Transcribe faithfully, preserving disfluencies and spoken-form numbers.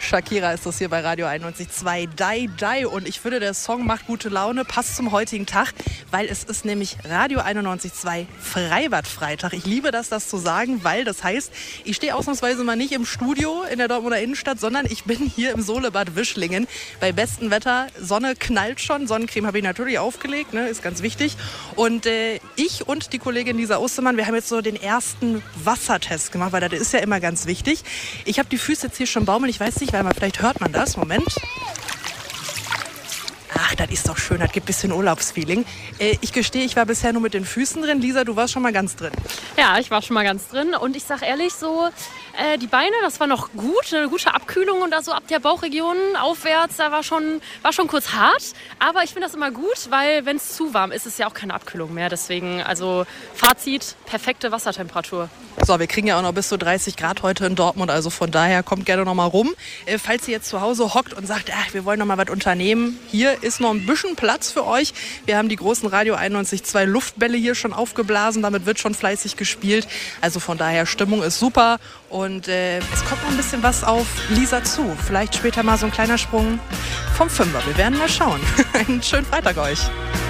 Shakira ist das hier bei Radio einundneunzig Komma zwei. Die, die. Und ich finde, der Song macht gute Laune, passt zum heutigen Tag, weil es ist nämlich Radio einundneunzig Komma zwei Freibad-Freitag. Ich liebe das, das zu sagen, weil das heißt, ich stehe ausnahmsweise mal nicht im Studio in der Dortmunder Innenstadt, sondern ich bin hier im Solebad Wischlingen. Bei bestem Wetter, Sonne knallt schon, Sonnencreme habe ich natürlich aufgelegt, ne, ist ganz wichtig. Und äh, ich und die Kollegin Lisa Ostermann, wir haben jetzt so den ersten Wassertest gemacht, weil das ist ja immer ganz wichtig. Ich habe die Füße jetzt hier schon baumeln, ich weiß nicht, weil man, vielleicht hört man das. Moment. Ach, das ist doch schön, das gibt ein bisschen Urlaubsfeeling. Äh, ich gestehe, ich war bisher nur mit den Füßen drin. Lisa, du warst schon mal ganz drin. Ja, ich war schon mal ganz drin und ich sag ehrlich so, äh, die Beine, das war noch gut, eine gute Abkühlung und da so ab der Bauchregion aufwärts, da war schon, war schon kurz hart. Aber ich finde das immer gut, weil wenn es zu warm ist, ist ja auch keine Abkühlung mehr. Deswegen, also Fazit, perfekte Wassertemperatur. So, wir kriegen ja auch noch bis zu dreißig Grad heute in Dortmund, also von daher kommt gerne noch mal rum. Äh, falls ihr jetzt zu Hause hockt und sagt, ach, wir wollen noch mal was unternehmen, hier ist noch ein bisschen Platz für euch. Wir haben die großen Radio einundneunzig Komma zwei Luftbälle hier schon aufgeblasen, damit wird schon fleißig gespielt. Also von daher, Stimmung ist super und äh, es kommt noch ein bisschen was auf Lisa zu. Vielleicht später mal so ein kleiner Sprung vom Fünfer. Wir werden mal schauen. Einen schönen Freitag euch.